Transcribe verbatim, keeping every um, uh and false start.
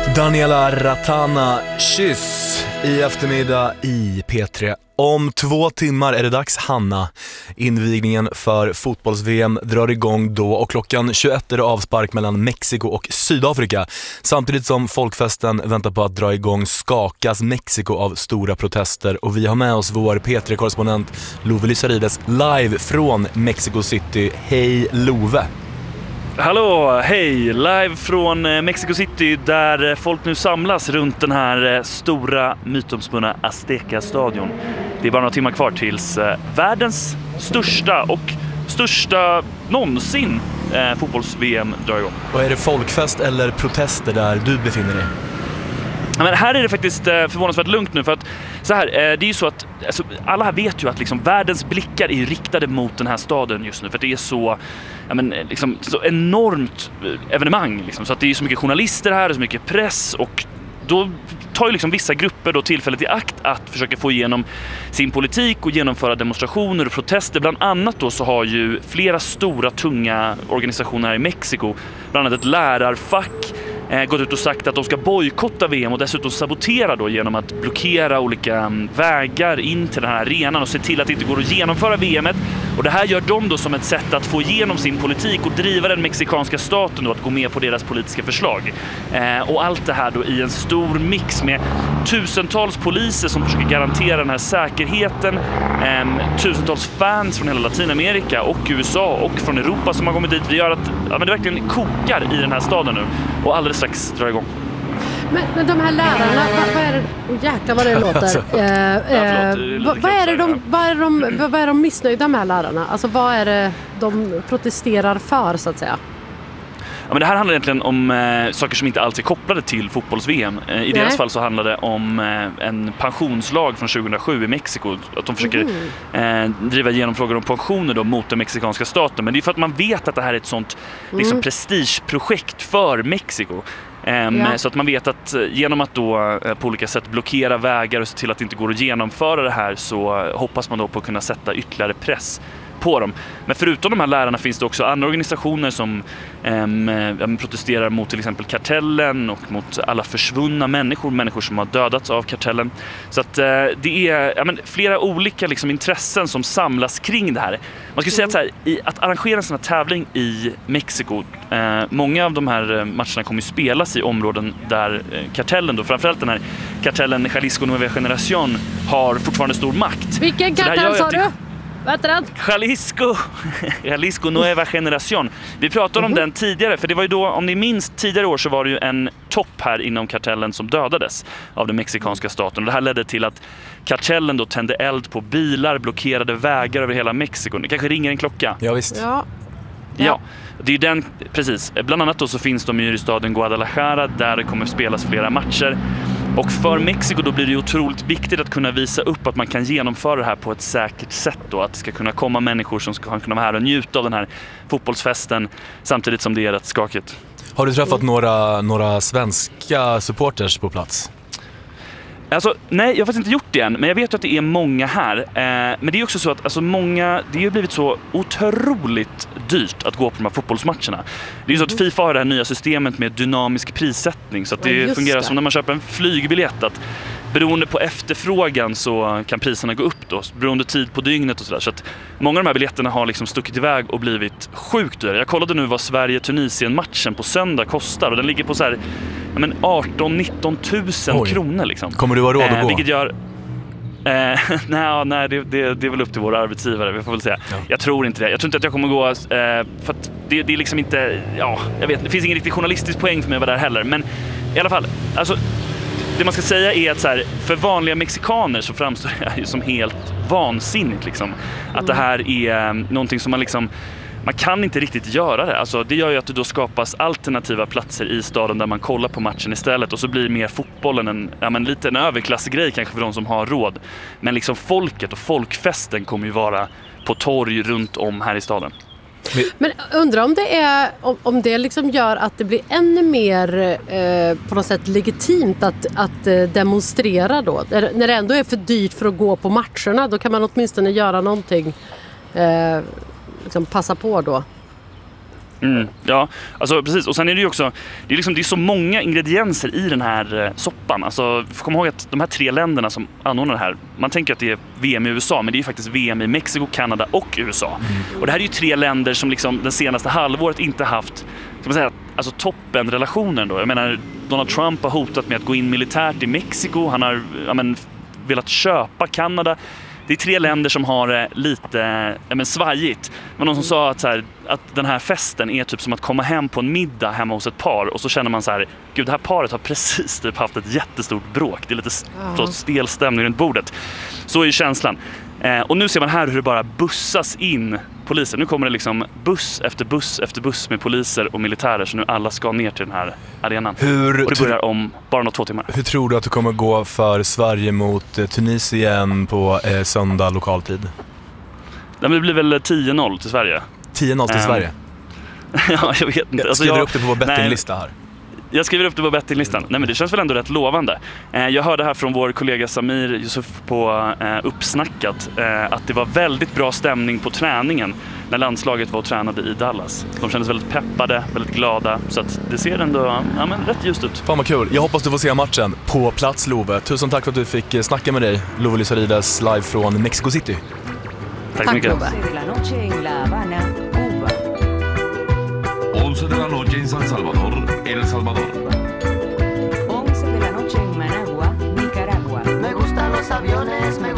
Daniela Ratana, kyss i eftermiddag i P tre. Om två timmar är det dags, Hanna. Invigningen för fotbolls-V M drar igång då och klockan tjugoett är det avspark mellan Mexiko och Sydafrika. Samtidigt som folkfesten väntar på att dra igång skakas Mexiko av stora protester. Och vi har med oss vår P tre-korrespondent Love Lysarides live från Mexico City. Hej Love! Hallå, hej! Live från Mexico City där folk nu samlas runt den här stora mytomspunna Azteca-stadion. Det är bara några timmar kvar tills världens största och största någonsin eh, fotbolls-V M drar igång. Och är det folkfest eller protester där du befinner dig? Men här är det faktiskt förvånansvärt lugnt nu, för att så här, det är ju så att alltså, alla här vet ju att liksom, världens blickar är ju riktade mot den här staden just nu, för att det är så, ja, men, liksom, så enormt evenemang liksom, så att det är så mycket journalister här och så mycket press, och då tar ju liksom vissa grupper då tillfället i akt att försöka få igenom sin politik och genomföra demonstrationer och protester. Bland annat då så har ju flera stora tunga organisationer här i Mexiko, bland annat ett lärarfack, eh, gått ut och sagt att de ska bojkotta V M och dessutom sabotera då genom att blockera olika um, vägar in till den här arenan och se till att det inte går att genomföra V M-et. Och det här gör de då som ett sätt att få igenom sin politik och driva den mexikanska staten då att gå med på deras politiska förslag. Eh, och allt det här då i en stor mix med tusentals poliser som försöker garantera den här säkerheten, eh, tusentals fans från hela Latinamerika och U S A och från Europa som har kommit dit. Det gör att ja, men det verkligen kokar i den här staden nu och alldeles strax drar igång. Men, men de här lärarna, vad, vad är det? Oh, jäklar vad det låter. eh, eh, vad, vad, är det de, vad, är de, vad är de missnöjda med, lärarna? Alltså vad är det de protesterar för, så att säga? Ja, men det här handlar egentligen om eh, saker som inte alls är kopplade till fotbolls-V M. Eh, I Nej. deras fall så handlar det om eh, en pensionslag från tjugohundrasju i Mexiko. Att de försöker mm. eh, driva igenom frågor om pensioner då mot den mexikanska staten. Men det är för att man vet att det här är ett sånt liksom, mm. prestigeprojekt för Mexiko. Um, ja. Så att man vet att genom att då uh, på olika sätt blockera vägar och se till att det inte går att genomföra det här, så uh, hoppas man då på att kunna sätta ytterligare press på dem. Men förutom de här lärarna finns det också andra organisationer som um, protesterar mot till exempel kartellen och mot alla försvunna människor, människor som har dödats av kartellen. Så att uh, det är ja, men, flera olika liksom, intressen som samlas kring det här. Man skulle säga att, så här, i, att arrangera en sån här tävling i Mexiko, uh, många av de här matcherna kommer ju spelas i områden där uh, kartellen då, framförallt den här kartellen Jalisco Nueva Generación har fortfarande stor makt. Vilken kartell sa du? Jalisco, Jalisco Nueva Generación. Vi pratade om mm-hmm. den tidigare, för det var ju då, om ni minns tidigare år, så var det ju en topp här inom kartellen som dödades av den mexikanska staten. Och det här ledde till att kartellen då tände eld på bilar, blockerade vägar över hela Mexiko. Det kanske ringer en klocka. Ja, visst. Ja. Ja. Ja. Det är den, precis. Bland annat då så finns de ju i staden Guadalajara där det kommer spelas flera matcher. Och för Mexiko då blir det otroligt viktigt att kunna visa upp att man kan genomföra det här på ett säkert sätt då. Att det ska kunna komma människor som ska kunna vara här och njuta av den här fotbollsfesten samtidigt som det är rätt skakigt. Har du träffat några, några svenska supporters på plats? Alltså, nej, jag har faktiskt inte gjort det än, men jag vet att det är många här. Eh, men det är också så att alltså, många, det har blivit så otroligt dyrt att gå på de här fotbollsmatcherna. Det är ju så att FIFA har det här nya systemet med dynamisk prissättning, så att det ja, fungerar det. Som när man köper en flygbiljett, att beroende på efterfrågan så kan priserna gå upp då, beroende tid på dygnet och sådär. Så att många av de här biljetterna har liksom stuckit iväg och blivit sjukt dyra. Jag kollade nu vad Sverige-Tunisien-matchen på söndag kostar, och den ligger på så här, ja, men arton nitton tusen Oj. Kronor liksom. Kommer du vara råd att eh, gå? Vilket gör... Eh, nej, nej det, det, det är väl upp till våra arbetsgivare, vi får väl säga. Ja. Jag tror inte det. Jag tror inte att jag kommer gå, eh, för att det, det är liksom inte, ja, jag vet, det finns ingen riktig journalistisk poäng för mig att vara där heller. Men i alla fall, alltså, det man ska säga är att så här, för vanliga mexikaner så framstår det ju som helt vansinnigt liksom. Att mm. det här är eh, någonting som man liksom, man kan inte riktigt göra det. Alltså, det gör ju att det då skapas alternativa platser i staden där man kollar på matchen istället. Och så blir mer fotbollen en, ja, men lite en överklassgrej kanske för de som har råd. Men liksom folket och folkfesten kommer ju vara på torg runt om här i staden. Men undrar om det är om, om det liksom gör att det blir ännu mer eh, på något sätt legitimt att, att eh, demonstrera då. När, när det ändå är för dyrt för att gå på matcherna, då kan man åtminstone göra någonting, eh, liksom passa på då. Mm, ja, alltså precis. Och sen är det ju också, det är, liksom, det är så många ingredienser i den här eh, soppan. Alltså, kom ihåg att de här tre länderna som anordnar det här, man tänker att det är V M i U S A, men det är ju faktiskt V M i Mexiko, Kanada och U S A. Mm. Och det här är ju tre länder som liksom den senaste halvåret inte haft, ska man säga, alltså toppenrelationen då. Jag menar, Donald Trump har hotat med att gå in militärt i Mexiko, han har ja, men, velat köpa Kanada. Det är tre länder som har det lite ja, men svajigt. Men någon som sa att, så här, att den här festen är typ som att komma hem på en middag hemma hos ett par. Och så känner man så här, gud, det här paret har precis typ haft ett jättestort bråk. Det är lite uh-huh. stel stämning runt bordet. Så är ju känslan. Eh, och nu ser man här hur det bara bussas in poliser. Nu kommer det liksom buss efter buss efter buss med poliser och militärer. Så nu alla ska ner till den här arenan. Hur och det börjar om bara några två timmar. Hur tror du att det kommer gå för Sverige mot eh, Tunisien på eh, söndag lokaltid? Det blir väl tio noll till Sverige. tio noll till um, Sverige? Ja, jag vet inte. Jag alltså, skriver jag, upp det på vår bettinglista här. Jag skriver upp det på bettinglisten. Nej, men det känns väl ändå rätt lovande. Eh, jag hörde här från vår kollega Samir Yusuf på eh, Uppsnackat eh, att det var väldigt bra stämning på träningen när landslaget var och tränade i Dallas. De kändes väldigt peppade, väldigt glada, så att det ser ändå ja, men rätt ljust ut. Fan vad kul. Jag hoppas du får se matchen på plats, Love. Tusen tack för att du fick snacka med dig, Love Lysarides, live från Mexico City. Tack så mycket. once de la noche en San Salvador, El Salvador. once de la noche en Managua, Nicaragua. Me gustan los aviones, me